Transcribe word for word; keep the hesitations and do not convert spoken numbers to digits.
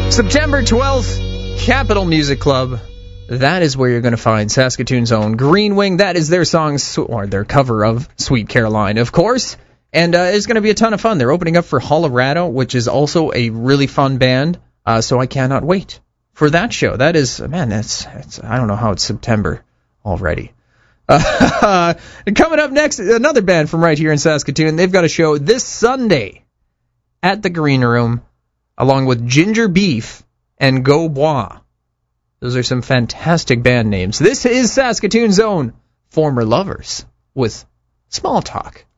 September twelfth, Capitol Music Club. That is where you're going to find Saskatoon's own Green Wing. That is their song, or their cover of Sweet Caroline, of course. And uh, it's going to be a ton of fun. They're opening up for Hollerado, which is also a really fun band. Uh, so I cannot wait for that show. That is, man, that's, that's I don't know how it's September already. Uh, coming up next, another band from right here in Saskatoon. They've got a show this Sunday at the Green Room, along with Ginger Beef and Go Bois. Those are some fantastic band names. This is Saskatoon's own Former Lovers with Small Talk.